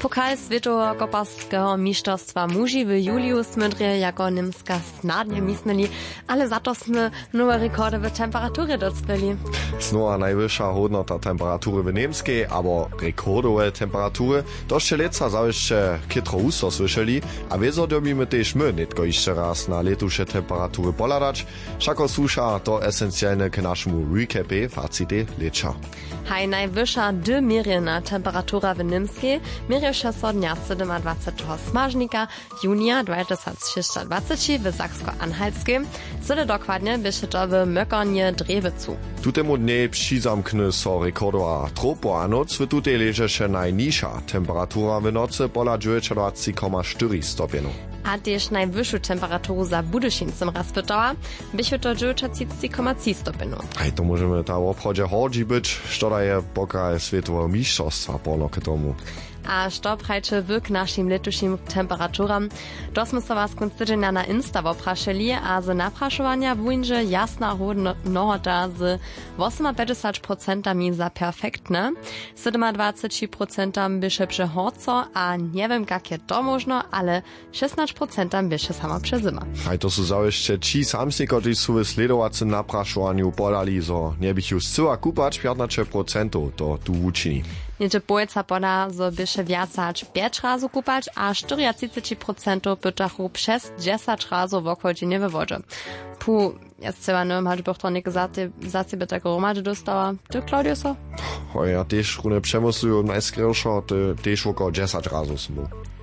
Pokal Światowego koparskiego mistrzostwa muži w juliu smydrje jako Niemska snadnie misnęli, ale za to sme nowe rekordy w temperaturze docpeli. Znova najwyższa hodnota temperatury w niemskiej, albo rekordowe temperatury, to jeszcze leca zawieszcze kitro usto słyszeli, a wiezo dobimy też my nitko jeszcze raz na letusze temperatury poladać, wszako susza to esencjalne k naszemu recapie facity lecza. Haj najwyższa dymierjena temperatura w niemskiej mierzyła się dnia 27 smażnika junia 2026 w Saksko-Anhaltskim, zde dokładnie byście to w Mökornie Drewecu. Tutemu dnie přizamkny so rekordowa tropo a noc w tutej leży się najniższa temperatura w nocy pola 29,4 stopniów. A też najwyższą temperaturę za Budyšincem raz pytała, byśmy to 29,3 stopniów. Aj to możemy ta w obchodzie hodzi być, što daje pokal Światowego mistrzostwa porno k tomu. A što prajče wy k našim letušim temperaturam? To smo se vas konstiđenja na Insta oprašili, a z naprašovanja vujnže jasna hodnota z 58% za perfektne, 27% byše přehorco, a nie wiem, jak je to možno, ale 16% byše sama přezima. Aj to su zawieszcze ci samsi, którzy su w sledowacym naprašovanju podali, zo nie bych już zcyła kupać 15% to tu uczyni. Niedzie bojca poda, zo byše viac hač 5 razu kupać, a 34% pytachu przez 10 razu w okolicine w wodzie. Jest chyba nie wiem, bych to nieke za ciebie tak gromady dostała. Ty, Claudiuso? Ja też runę przemysluję najskrywszo, ty też około 10 razu smo.